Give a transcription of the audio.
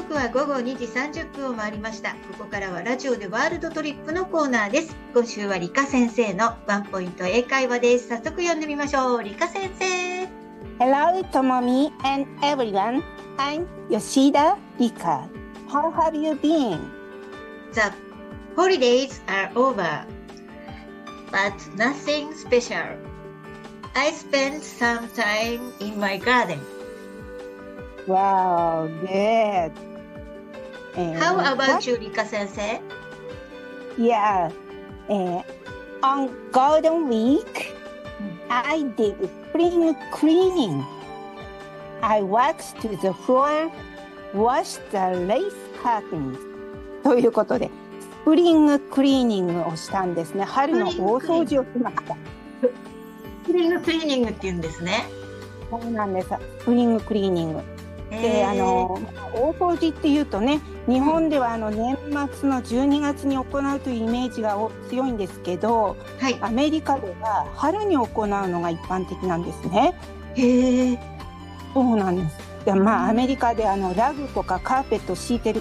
刻は午後2時30分を回りました。ここからはラジオでワールドトリップのコーナーです。今週は理科先生のワンポイント英会話です。早速読んでみましょう。理科先生。 Hello, Tomomi and everyone. I'm Yoshida Rika. How have you been? The holidays are over, but nothing special. I spent some time in my garden. Wow, good. How about you, Rika 先生? Yeah. On Golden Week, I did spring cleaning. I waxed the floor, washed the lace curtains. ということで、スプリングクリーニングをしたんですね。春の大掃除をしました。 スプリングクリーニングって言うんですね。 そうなんです。スプリングクリーニング。で、大掃除っていうとね、日本では年末の12月に行うというイメージが強いんですけど、はい、アメリカでは春に行うのが一般的なんですね。へー。そうなんです。で、アメリカでラグとかカーペットを敷いてる